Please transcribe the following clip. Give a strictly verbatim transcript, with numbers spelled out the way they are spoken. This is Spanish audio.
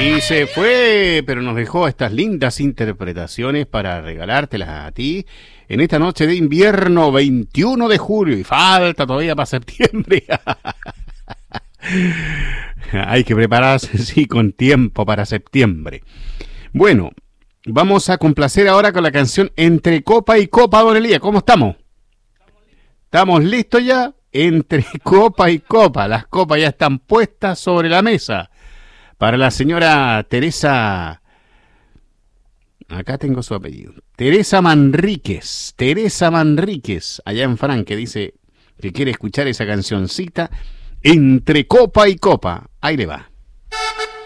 Y se fue, pero nos dejó estas lindas interpretaciones para regalártelas a ti en esta noche de invierno, veintiuno de julio, y falta todavía para septiembre. Hay que prepararse, sí, con tiempo para septiembre. Bueno, vamos a complacer ahora con la canción Entre Copa y Copa, don Elías. ¿Cómo estamos? ¿Estamos listos ya? Entre Copa y Copa. Las copas ya están puestas sobre la mesa. Para la señora Teresa, acá tengo su apellido, Teresa Manríquez, Teresa Manríquez, allá en Fran, que dice que quiere escuchar esa cancioncita, Entre Copa y Copa. Ahí le va.